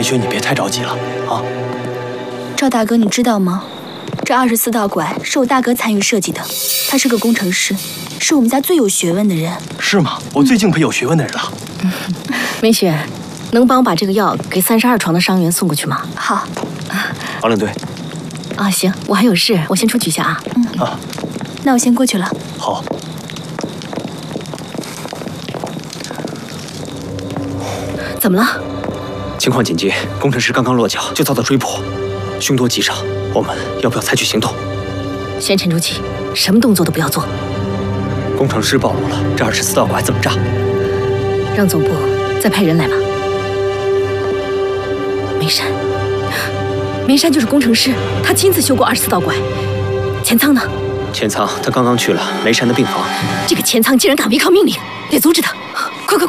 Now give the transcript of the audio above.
轩，你别太着急了啊。 赵大哥，你知道吗？这24道馆是我大哥参与设计的，他是个工程师，是我们家最有学问的人。是吗？我最敬佩有学问的人了。 梅雪，能帮我把这个药给32床的伤员送过去吗？ 好。 王领队。 啊，行，我还有事，我先出去一下啊。 那我先过去了。 好。 怎么了？ 情况紧急，工程师刚刚落脚就遭到追捕，凶多吉少。我们要不要采取行动？ 先沉住气，什么动作都不要做。 工程师暴露了，这24道馆怎么炸？ 让总部再派人来吧。梅山就是工程师，他亲自修过24道馆。钱仓呢？ 钱仓他刚刚去了梅山的病房。 这个钱仓竟然敢违抗命令，得阻止他。